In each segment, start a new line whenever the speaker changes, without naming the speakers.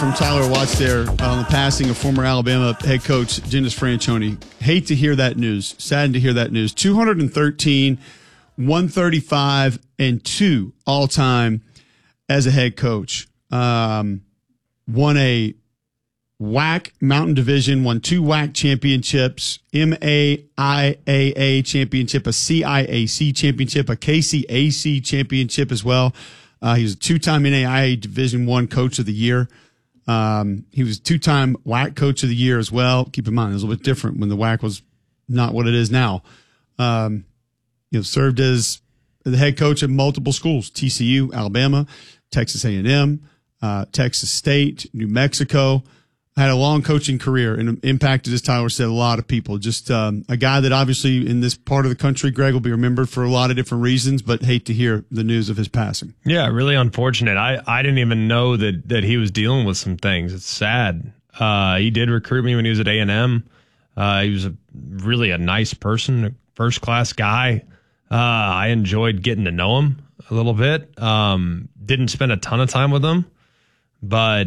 from Tyler Watts there on the passing of former Alabama head coach Dennis Franchione. Hate to hear that news. Saddened to hear that news. 213, 135, and 2 all-time as a head coach. Won a WAC Mountain Division, won 2 WAC championships, MAIAA championship, a CIAC championship, a KCAC championship as well. He was a 2-time NAIA Division I Coach of the Year. He was a 2-time WAC Coach of the Year as well. Keep in mind, it was a little bit different when the WAC was not what it is now. Served as the head coach at multiple schools: TCU, Alabama, Texas A&M, Texas State, New Mexico. Had a long coaching career and impacted, as Tyler said, a lot of people. Just a guy that obviously in this part of the country, Greg, will be remembered for a lot of different reasons, but hate to hear the news of his passing.
Yeah, really unfortunate. I didn't even know that he was dealing with some things. It's sad. He did recruit me when he was at A&M. He was really a nice person, a first-class guy. I enjoyed getting to know him a little bit. Didn't spend a ton of time with him, but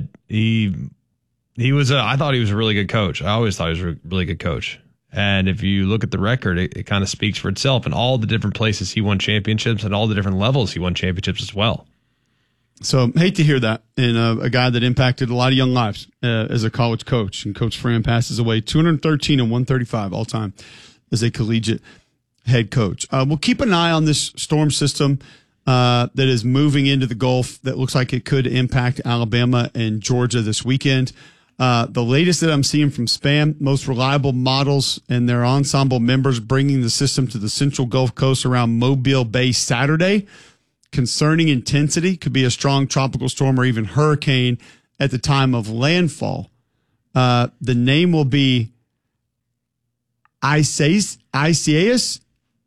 I thought he was a really good coach. I always thought he was a really good coach. And if you look at the record, it kind of speaks for itself, and all the different places he won championships and all the different levels he won championships as well.
So hate to hear that. And a guy that impacted a lot of young lives as a college coach. And Coach Fran passes away 213 and 135 all time as a collegiate head coach. We'll keep an eye on this storm system that is moving into the Gulf that looks like it could impact Alabama and Georgia this weekend. The latest that I'm seeing from SPAM, most reliable models and their ensemble members bringing the system to the central Gulf Coast around Mobile Bay Saturday. Concerning intensity, could be a strong tropical storm or even hurricane at the time of landfall. The name will be Isaias. ISAIAS.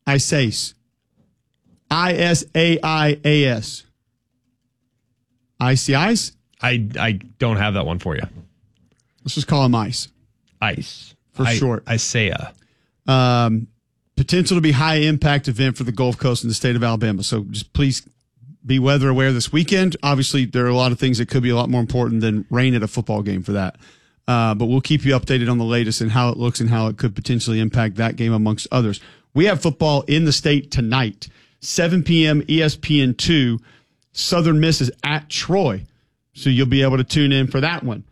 ICIs?
I don't have that one for you.
Let's just call him ICE.
ICE.
For short.
Isaiah.
Potential to be high impact event for the Gulf Coast and the state of Alabama. So just please be weather aware this weekend. Obviously, there are a lot of things that could be a lot more important than rain at a football game for that. But we'll keep you updated on the latest and how it looks and how it could potentially impact that game amongst others. We have football in the state tonight, 7 p.m. ESPN2. Southern Miss is at Troy. So you'll be able to tune in for that one.